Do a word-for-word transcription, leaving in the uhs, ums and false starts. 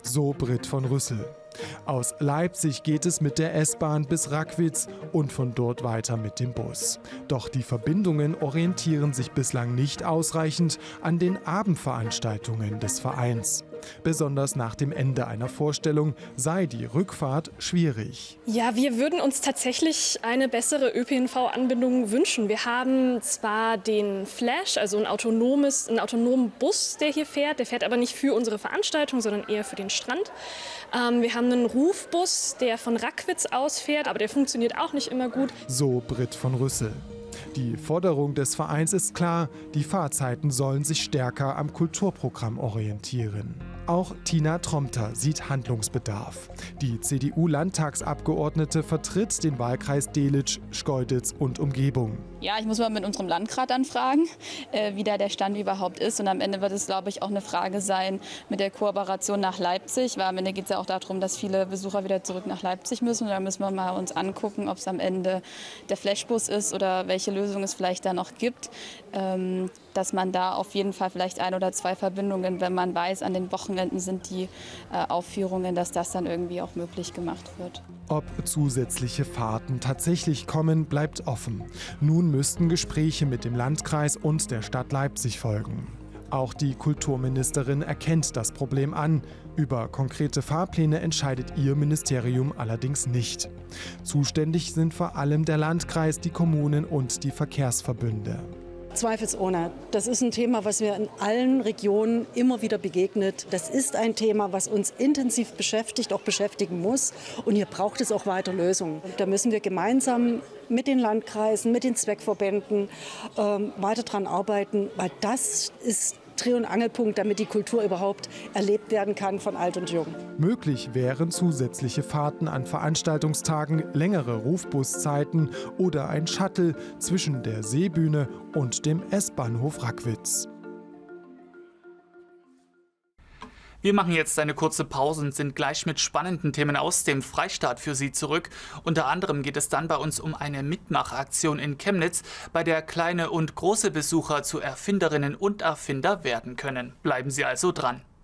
So Brit von Rüssel. Aus Leipzig geht es mit der S-Bahn bis Rackwitz und von dort weiter mit dem Bus. Doch die Verbindungen orientieren sich bislang nicht ausreichend an den Abendveranstaltungen des Vereins. Besonders nach dem Ende einer Vorstellung sei die Rückfahrt schwierig. Ja, wir würden uns tatsächlich eine bessere Ö P N V-Anbindung wünschen. Wir haben zwar den Flash, also ein autonomes, einen autonomen Bus, der hier fährt. Der fährt aber nicht für unsere Veranstaltung, sondern eher für den Strand. Ähm, wir haben einen Rufbus, der von Rackwitz aus fährt, aber der funktioniert auch nicht immer gut. So Brit von Rüssel. Die Forderung des Vereins ist klar, die Fahrzeiten sollen sich stärker am Kulturprogramm orientieren. Auch Tina Tromter sieht Handlungsbedarf. Die C D U-Landtagsabgeordnete vertritt den Wahlkreis Delitzsch, Schkeuditz und Umgebung. Ja, ich muss mal mit unserem Landrat anfragen, äh, wie da der Stand überhaupt ist. Und am Ende wird es, glaube ich, auch eine Frage sein mit der Kooperation nach Leipzig. Weil am Ende geht es ja auch darum, dass viele Besucher wieder zurück nach Leipzig müssen. Und da müssen wir mal uns angucken, ob es am Ende der Flashbus ist oder welche Lösung es vielleicht da noch gibt. Ähm, dass man da auf jeden Fall vielleicht ein oder zwei Verbindungen, wenn man weiß, an den Wochenenden sind die äh, Aufführungen, dass das dann irgendwie auch möglich gemacht wird. Ob zusätzliche Fahrten tatsächlich kommen, bleibt offen. Nun müssten Gespräche mit dem Landkreis und der Stadt Leipzig folgen. Auch die Kulturministerin erkennt das Problem an. Über konkrete Fahrpläne entscheidet ihr Ministerium allerdings nicht. Zuständig sind vor allem der Landkreis, die Kommunen und die Verkehrsverbünde. Zweifelsohne. Das ist ein Thema, was mir in allen Regionen immer wieder begegnet. Das ist ein Thema, was uns intensiv beschäftigt, auch beschäftigen muss. Und hier braucht es auch weiter Lösungen. Da müssen wir gemeinsam mit den Landkreisen, mit den Zweckverbänden ähm, weiter dran arbeiten, weil das ist Dreh- und Angelpunkt, damit die Kultur überhaupt erlebt werden kann von alt und jung. Möglich wären zusätzliche Fahrten an Veranstaltungstagen, längere Rufbuszeiten oder ein Shuttle zwischen der Seebühne und dem S-Bahnhof Rackwitz. Wir machen jetzt eine kurze Pause und sind gleich mit spannenden Themen aus dem Freistaat für Sie zurück. Unter anderem geht es dann bei uns um eine Mitmachaktion in Chemnitz, bei der kleine und große Besucher zu Erfinderinnen und Erfinder werden können. Bleiben Sie also dran.